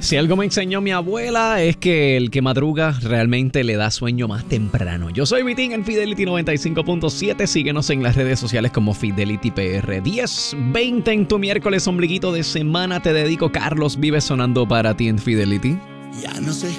Si algo me enseñó mi abuela es que el que madruga realmente le da sueño más temprano. Yo soy Vitín en Fidelity 95.7. Síguenos en las redes sociales como Fidelity PR. 10:20 en tu miércoles ombliguito de semana. Te dedico. Carlos Vives sonando para ti en Fidelity. Ya no sé